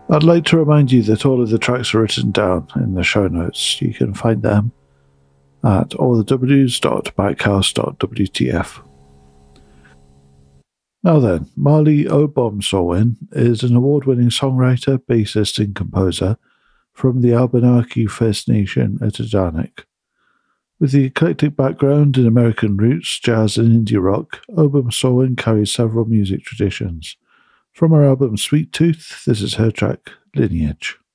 I'd like to remind you that all of the tracks are written down in the show notes. You can find them at allthews.backhouse.wtf. Now then, Marley Obomsawin is an award-winning songwriter, bassist and composer from the Abenaki First Nation at Adanik. With the eclectic background in American roots, jazz and indie rock, Obomsawin carries several music traditions. From her album Sweet Tooth, this is her track, Lineage.